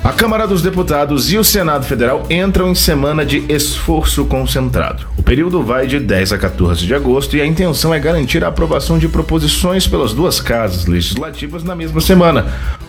A Câmara dos Deputados e o Senado Federal entram em semana de esforço concentrado. O período vai de 10 a 14 de agosto e a intenção é garantir a aprovação de proposições pelas duas casas legislativas na mesma semana.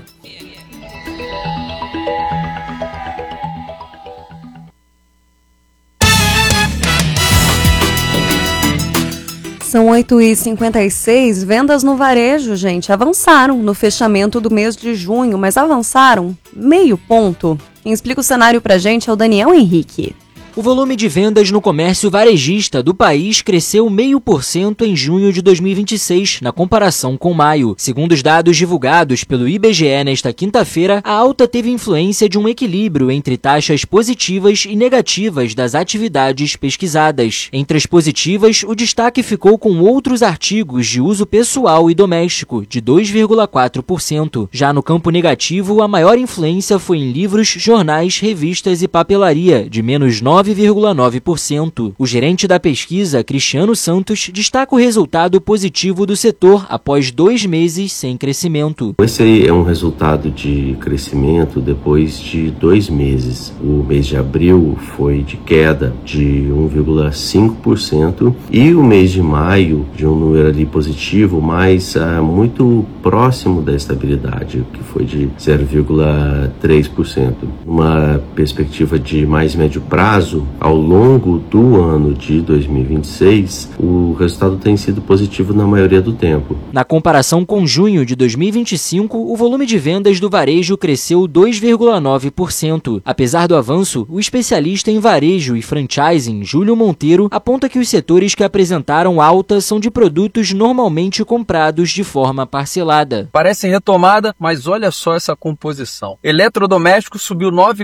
São 8h56, vendas no varejo, gente, avançaram no fechamento do mês de junho, mas avançaram meio ponto. Quem explica o cenário pra gente é o Daniel Henrique. O volume de vendas no comércio varejista do país cresceu 0,5% em junho de 2026, na comparação com maio. Segundo os dados divulgados pelo IBGE nesta quinta-feira, a alta teve influência de um equilíbrio entre taxas positivas e negativas das atividades pesquisadas. Entre as positivas, o destaque ficou com outros artigos de uso pessoal e doméstico, de 2,4%. Já no campo negativo, a maior influência foi em livros, jornais, revistas e papelaria, de menos 9,9%. O gerente da pesquisa, Cristiano Santos, destaca o resultado positivo do setor após 2 meses sem crescimento. Esse aí é um resultado de crescimento depois de 2 meses. O mês de abril foi de queda de 1,5% e o mês de maio de um número ali positivo, mas muito próximo da estabilidade, que foi de 0,3%. Uma perspectiva de mais médio prazo, ao longo do ano de 2026, o resultado tem sido positivo na maioria do tempo. Na comparação com junho de 2025, o volume de vendas do varejo cresceu 2,9%. Apesar do avanço, o especialista em varejo e franchising, Júlio Monteiro, aponta que os setores que apresentaram alta são de produtos normalmente comprados de forma parcelada. Parece retomada, mas olha só essa composição. Eletrodoméstico subiu 9,5%.